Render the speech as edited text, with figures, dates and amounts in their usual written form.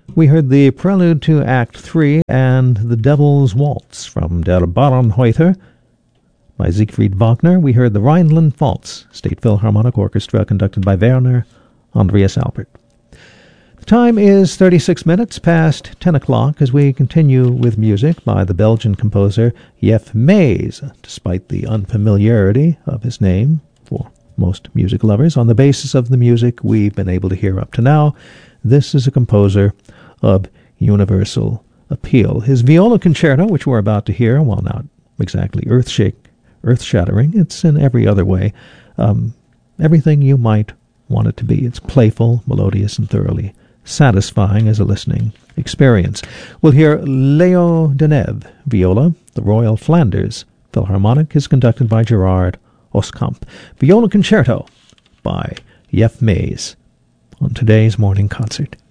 We heard the prelude to Act 3 and The Devil's Waltz from Der Bauernhäuter by Siegfried Wagner. We heard the Rhineland Waltz, State Philharmonic Orchestra, conducted by Werner Andreas Albert. The time is 36 minutes past 10 o'clock as we continue with music by the Belgian composer Jef Maes, despite the unfamiliarity of his name for most music lovers. On the basis of the music we've been able to hear up to now, this is a composer of universal appeal. His viola concerto, which we're about to hear, while not exactly earth-shattering, it's in every other way everything you might want it to be. It's playful, melodious, and thoroughly satisfying as a listening experience. We'll hear Leo Deneve, viola. The Royal Flanders Philharmonic is conducted by Gerard Oskamp. Viola concerto by Jef Maes on today's morning concert.